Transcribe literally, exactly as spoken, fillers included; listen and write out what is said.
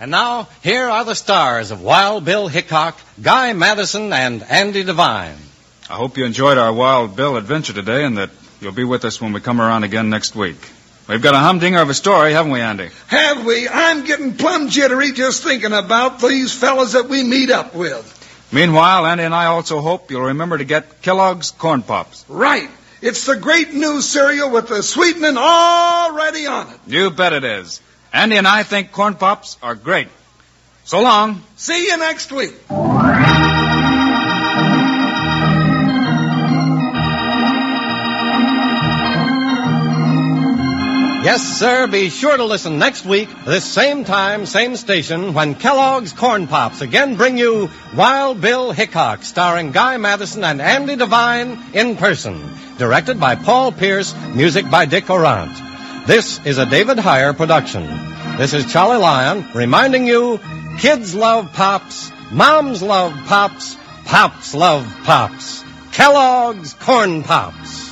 And now, here are the stars of Wild Bill Hickok, Guy Madison, and Andy Devine. I hope you enjoyed our Wild Bill adventure today and that you'll be with us when we come around again next week. We've got a humdinger of a story, haven't we, Andy? Have we? I'm getting plumb jittery just thinking about these fellas that we meet up with. Meanwhile, Andy and I also hope you'll remember to get Kellogg's Corn Pops. Right. It's the great new cereal with the sweetening already on it. You bet it is. Andy and I think Corn Pops are great. So long. See you next week. Yes, sir, be sure to listen next week, this same time, same station, when Kellogg's Corn Pops again bring you Wild Bill Hickok, starring Guy Madison and Andy Devine in person. Directed by Paul Pierce, music by Dick Orant. This is a David Heyer production. This is Charlie Lyon reminding you, kids love Pops, moms love Pops, Pops love Pops. Kellogg's Corn Pops.